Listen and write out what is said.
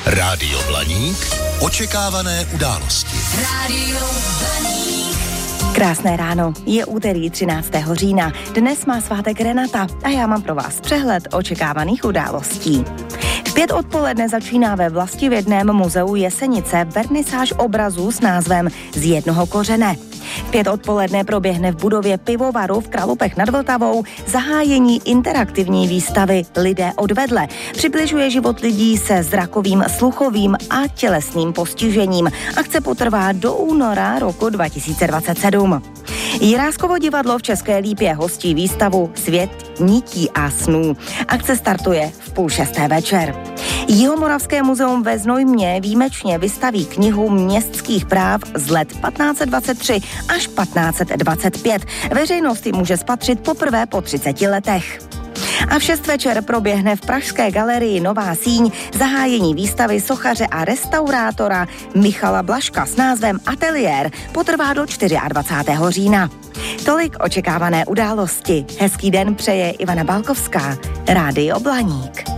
Rádio Blaník. Očekávané události. Rádio Blaník. Krásné ráno, je úterý 13. října. Dnes má svátek Renata a já mám pro vás přehled očekávaných událostí. V 5 odpoledne začíná ve Vlastivědném muzeu Jesenice vernisáž obrazů s názvem Z jednoho kořene. V 5 odpoledne proběhne v budově pivovaru v Kralupech nad Vltavou zahájení interaktivní výstavy Lidé odvedle. Přibližuje život lidí se zrakovým, sluchovým a tělesným postižením. Akce potrvá do února roku 2027. Jiráskovo divadlo v České Lípě hostí výstavu Svět nití a snů. Akce startuje v 5:30 večer. Jihomoravské muzeum ve Znojmě výjimečně vystaví knihu městských práv z let 1523 až 1525. Veřejnost ji může spatřit poprvé po 30 letech. A v 6 večer proběhne v pražské galerii Nová síň zahájení výstavy sochaře a restaurátora Michala Blažka s názvem Ateliér. Potrvá do 24. října. Tolik očekávané události. Hezký den přeje Ivana Balkovská. Rádio Blaník.